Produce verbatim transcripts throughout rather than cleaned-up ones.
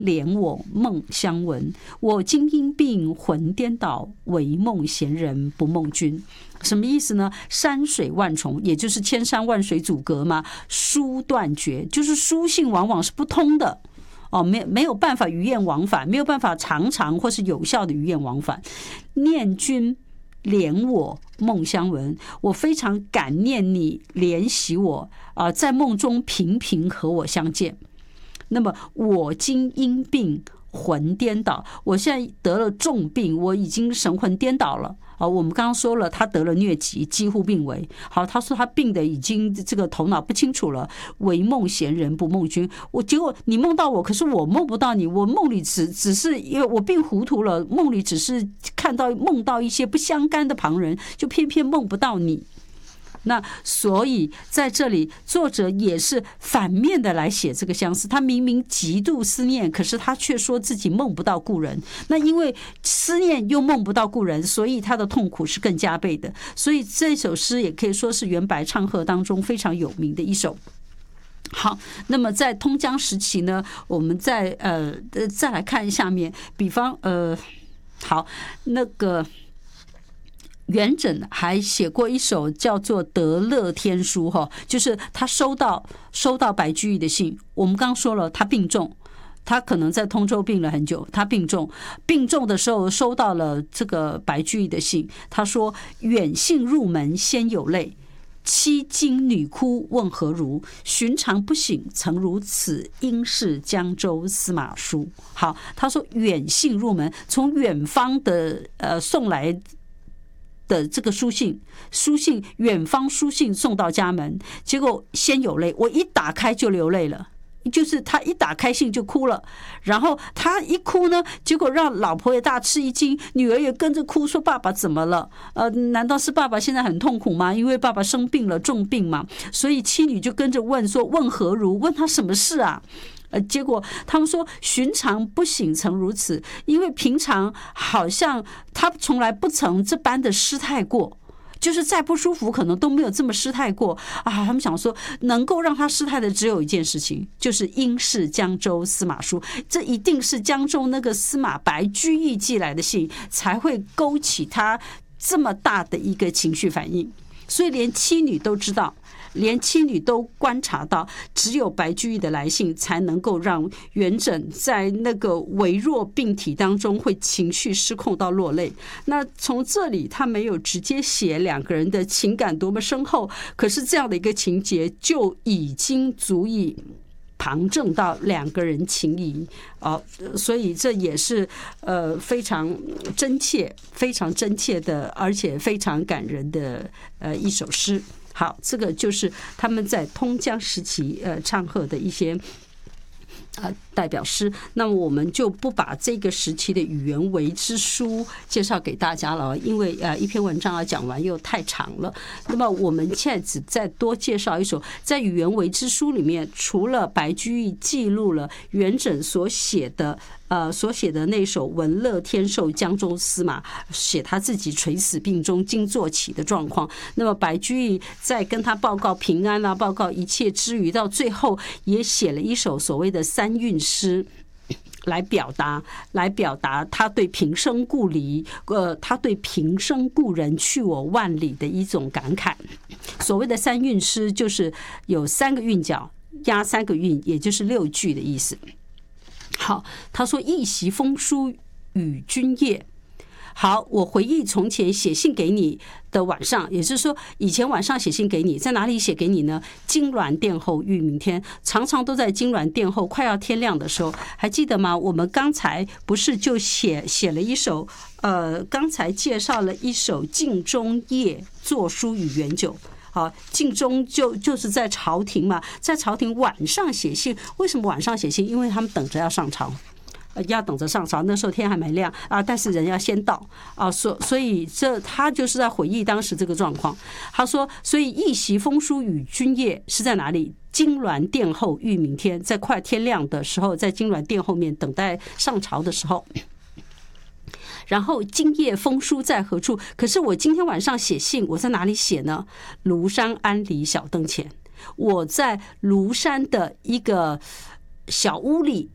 怜我梦相闻，我今因病魂颠倒，唯梦闲人不梦君。什么意思呢？山水万重，也就是千山万水阻隔嘛。书断绝，就是书信往往是不通的哦，没没有办法语言往返，没有办法常常或是有效的语言往返。念君怜我梦相闻，我非常感念你怜惜我啊、呃，在梦中频频和我相见。那么我今因病魂颠倒，我现在得了重病，我已经神魂颠倒了。啊，我们刚刚说了，他得了疟疾，几乎病危。好，他说他病的已经这个头脑不清楚了，唯梦闲人不梦君。我结果你梦到我，可是我梦不到你，我梦里只只是因为我病糊涂了，梦里只是看到梦到一些不相干的旁人，就偏偏梦不到你。那所以在这里，作者也是反面的来写这个相思。他明明极度思念，可是他却说自己梦不到故人。那因为思念又梦不到故人，所以他的痛苦是更加倍的。所以这首诗也可以说是元白唱和当中非常有名的一首。好，那么在通江时期呢，我们再呃再来看下面，比方呃，好那个。元稹还写过一首叫做《得乐天书》哈，就是他收到收到白居易的信。我们刚刚说了，他病重，他可能在通州病了很久，他病重，病重的时候收到了这个白居易的信。他说：“远信入门先有泪，凄惊女哭问何如？寻常不省曾如此，应是江州司马书。”好，他说远信入门，从远方的呃送来的这个书信，书信远方书信送到家门，结果先有泪，我一打开就流泪了。就是他一打开信就哭了，然后他一哭呢，结果让老婆也大吃一惊，女儿也跟着哭，说爸爸怎么了？呃，难道是爸爸现在很痛苦吗？因为爸爸生病了，重病嘛，所以妻女就跟着问说：“问何如？问他什么事啊？”呃，结果他们说寻常不省曾如此，因为平常好像他从来不曾这般的失态过。就是再不舒服，可能都没有这么失态过啊！他们想说，能够让他失态的只有一件事情，就是应是江州司马书，这一定是江州那个司马白居易寄来的信，才会勾起他这么大的一个情绪反应。所以连妻女都知道，连妻女都观察到，只有白居易的来信才能够让元稹在那个微弱病体当中会情绪失控到落泪。那从这里他没有直接写两个人的情感多么深厚，可是这样的一个情节就已经足以旁证到两个人情谊哦，所以这也是呃非常真切、非常真切的，而且非常感人的呃一首诗。好，这个就是他们在通江时期呃唱和的一些呃代表诗。那么我们就不把这个时期的语言为之书介绍给大家了，因为呃一篇文章要讲完又太长了。那么我们现在只再多介绍一首，在语言为之书里面，除了白居易记录了元稹所写的呃，所写的那首《闻乐天寿江州司马》，写他自己垂死病中惊坐起的状况。那么白居易在跟他报告平安啊，报告一切之余，到最后也写了一首所谓的三韵诗。来表达，来表达他对平生故里，呃，他对平生故人去我万里的一种感慨。所谓的三韵诗，就是有三个韵脚，押三个韵，也就是六句的意思。好，他说一袭风书与君夜。好，我回忆从前写信给你的晚上，也就是说以前晚上写信给你，在哪里写给你呢？金銮殿后欲明天，常常都在金銮殿后快要天亮的时候，还记得吗？我们刚才不是就写写了一首呃，刚才介绍了一首镜中夜作书与元酒。好，镜中就就是在朝廷嘛，在朝廷晚上写信。为什么晚上写信？因为他们等着要上朝，要等着上朝。那时候天还没亮啊，但是人要先到啊，所所以这他就是在回忆当时这个状况。他说，所以一袭风书与君夜是在哪里？金銮殿后欲明天，在快天亮的时候，在金銮殿后面等待上朝的时候。然后今夜风书在何处？可是我今天晚上写信，我在哪里写呢？庐山安里小灯前，我在庐山的一个小屋里，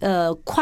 呃快。